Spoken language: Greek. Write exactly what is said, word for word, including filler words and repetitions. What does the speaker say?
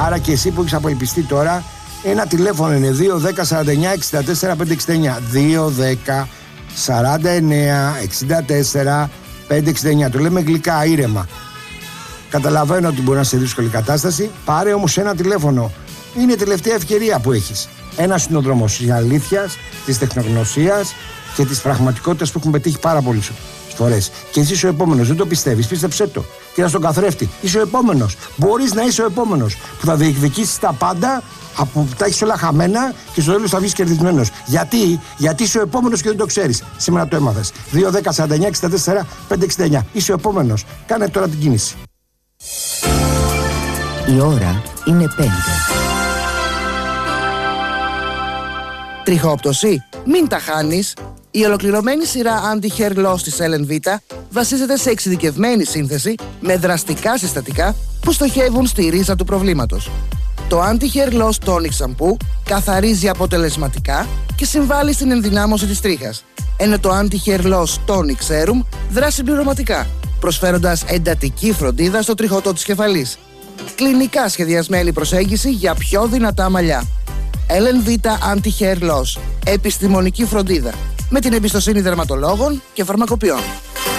Άρα και εσύ που έχεις απελπιστεί τώρα, ένα τηλέφωνο είναι δύο δέκα σαράντα εννιά εξήντα τέσσερα πεντακόσια εξήντα εννιά. δύο δέκα σαράντα εννιά εξήντα τέσσερα πεντακόσια εξήντα εννιά. Το λέμε γλυκά, ήρεμα. Καταλαβαίνω ότι μπορεί να σε δύσκολη κατάσταση. Πάρε όμως ένα τηλέφωνο. Είναι η τελευταία ευκαιρία που έχεις. Ένας είναι ο δρόμος της αλήθειας, της τεχνογνωσίας και της πραγματικότητας που έχουν πετύχει πάρα πολλές φορές. Και εσύ είσαι ο επόμενος. Δεν το πιστεύεις, πίστεψέ το. Κοίτα στον καθρέφτη. Είσαι ο επόμενος. Μπορείς να είσαι ο επόμενος που θα διεκδικήσεις τα πάντα, που τα έχεις όλα χαμένα και στο τέλος θα βγεις κερδισμένος. Γιατί? Γιατί είσαι ο επόμενος και δεν το ξέρεις. Σήμερα το έμαθες. δύο δέκα σαράντα εννιά εξήντα τέσσερα πεντακόσια εξήντα εννιά. Είσαι ο επόμενος. Κάνε τώρα την κίνηση. Η ώρα είναι πέντε. Τριχόπτωση? Μην τα χάνεις. Η ολοκληρωμένη σειρά Anti-Hair Loss της Ellen Vita βασίζεται σε εξειδικευμένη σύνθεση με δραστικά συστατικά που στοχεύουν στη ρίζα του προβλήματος. Το Anti-Hair Loss Tonic Shampoo καθαρίζει αποτελεσματικά και συμβάλλει στην ενδυνάμωση της τρίχας, ενώ το Anti-Hair Loss Tonic Serum δρά συμπληρωματικά, προσφέροντας εντατική φροντίδα στο τριχωτό της κεφαλής. Κλινικά σχεδιασμένη προσέγγιση για πιο δυνατά μαλλιά. Ellen Vita Anti-Hair Loss. Επιστημονική φροντίδα με την εμπιστοσύνη δερματολόγων και φαρμακοποιών.